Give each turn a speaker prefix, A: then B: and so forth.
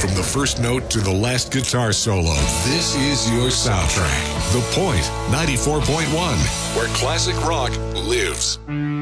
A: from the first note to the last guitar solo. This is your soundtrack. The Point 94.1, where classic rock lives.